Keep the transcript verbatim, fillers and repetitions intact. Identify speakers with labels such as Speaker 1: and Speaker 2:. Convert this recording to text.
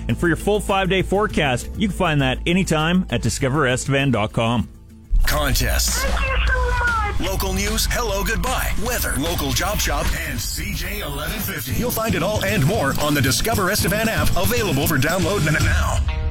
Speaker 1: And for your full five-day forecast, you can find that anytime at discover estevan dot com.
Speaker 2: Contests.
Speaker 3: Thank you so much.
Speaker 2: Local news, hello, goodbye. Weather, local job shop, and C J eleven fifty. You'll find it all and more on the Discover Estevan app, available for download now.